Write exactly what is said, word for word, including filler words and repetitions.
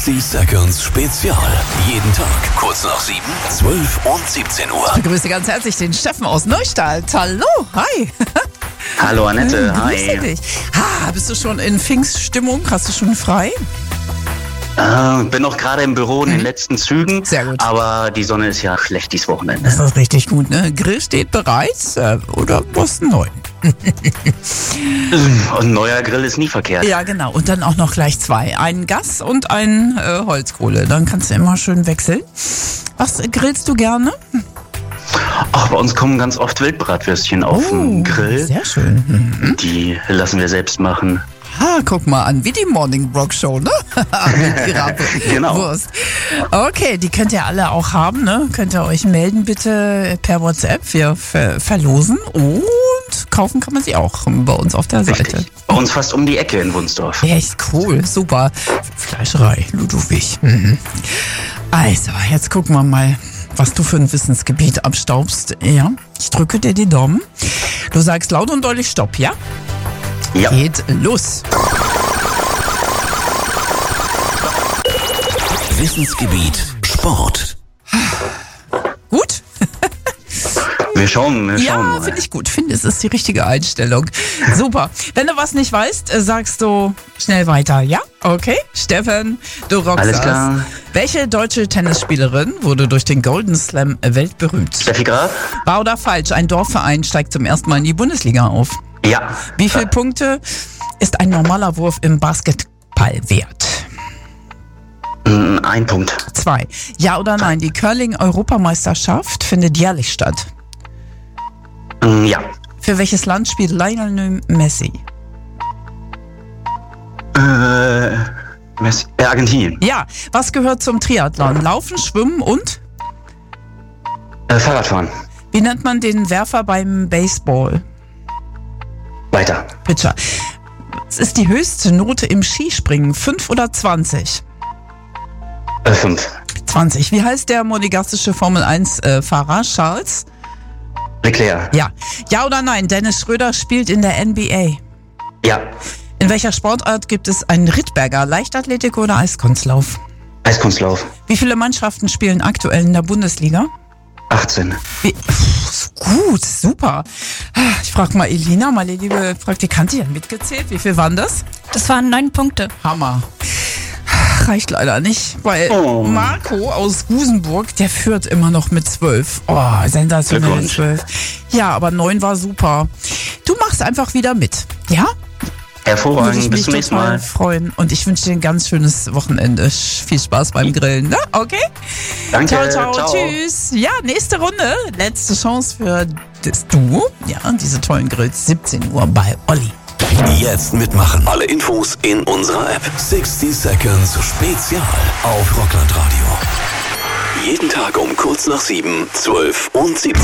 sechzig Seconds Spezial. Jeden Tag kurz nach sieben, zwölf und siebzehn Uhr. Ich begrüße ganz herzlich den Steffen aus Neustadt. Hallo, hi. Hallo Annette, hi. Grüße dich. Ha, bist du schon in Pfingststimmung? Hast du schon frei? Äh, bin noch gerade im Büro in den Mhm. letzten Zügen. Sehr gut. Aber die Sonne ist ja schlecht dieses Wochenende. Das ist richtig gut, ne? Grill steht bereit äh, oder was neu? Ein neuer Grill ist nie verkehrt. Ja, genau. Und dann auch noch gleich zwei. Ein Gas und ein äh, Holzkohle. Dann kannst du immer schön wechseln. Was grillst du gerne? Ach, bei uns kommen ganz oft Wildbratwürstchen auf den Grill. Sehr schön. Mhm. Die lassen wir selbst machen. Ah, guck mal an, wie die Morning Rock Show, ne? Mit Giraffe. Genau. Wurst. Okay, die könnt ihr alle auch haben, ne? Könnt ihr euch melden bitte per WhatsApp. Wir ver- verlosen und kaufen kann man sie auch bei uns auf der Seite. Richtig. Bei uns fast um die Ecke in Wunsdorf. Echt cool, super. Fleischerei, Ludwig. Mhm. Also, jetzt gucken wir mal, was du für ein Wissensgebiet abstaubst. Ja, ich drücke dir die Daumen. Du sagst laut und deutlich Stopp, ja? Ja. Geht los. Wissensgebiet Sport. Gut? Wir schauen, wir schauen Ja, mal. finde ich gut. Finde, es ist die richtige Einstellung. Super. Wenn du was nicht weißt, äh, sagst du schnell weiter, ja? Okay. Steffen, du rockst Alles das. klar. Welche deutsche Tennisspielerin wurde durch den Golden Slam weltberühmt? Steffi Graf? Wahr oder falsch? Ein Dorfverein steigt zum ersten Mal in die Bundesliga auf. Ja. Wie viele Punkte ist ein normaler Wurf im Basketball wert? Mm, Ein Punkt. Zwei. Ja oder nein? Die Curling-Europameisterschaft findet jährlich statt. Mm, Ja. Für welches Land spielt Lionel Messi? Äh, Messi, äh, Argentinien. Ja. Was gehört zum Triathlon? Laufen, Schwimmen und? Äh, Fahrradfahren. Wie nennt man den Werfer beim Baseball? Weiter. Pitcher. Was ist die höchste Note im Skispringen? Fünf oder zwanzig? Äh, fünf. zwanzig. Wie heißt der monegastische Formel eins Fahrer? Charles? Leclerc. Ja. Ja oder nein? Dennis Schröder spielt in der N B A. Ja. In welcher Sportart gibt es einen Rittberger? Leichtathletik oder Eiskunstlauf? Eiskunstlauf. Wie viele Mannschaften spielen aktuell in der Bundesliga? achtzehn. Wie, pff, gut, super. Ich frage mal Elina, meine liebe Praktikantin, hat mitgezählt. Wie viel waren das? Das waren neun Punkte. Hammer. Reicht leider nicht, weil Oh. Marco aus Gusenburg, der führt immer noch mit zwölf. Oh, sensationell Glückwunsch. zwölf. Ja, aber neun war super. Du machst einfach wieder mit, ja? Würde Hervorragend. ich Bis mich zum nächsten total Mal. freuen. Und ich wünsche dir ein ganz schönes Wochenende. Viel Spaß beim Grillen, ne? Okay? Danke. Ciao, ciao, tschüss. Ja, nächste Runde. Letzte Chance für das Duo. Ja, diese tollen Grills. siebzehn Uhr bei Olli. Jetzt mitmachen. Alle Infos in unserer App. sechzig Seconds Spezial auf Rockland Radio. Jeden Tag um kurz nach sieben, zwölf und siebzehn.